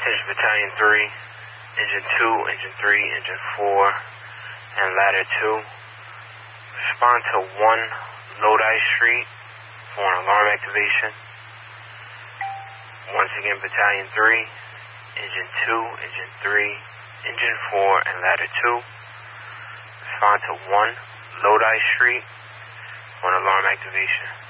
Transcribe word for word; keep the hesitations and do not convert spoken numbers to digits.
Attention Battalion three, Engine two, Engine three, Engine four, and Ladder two. Respond to one Lodi Street for an alarm activation. Once again, Battalion three, Engine two, Engine three, Engine four, and Ladder two. Respond to one Lodi Street for an alarm activation.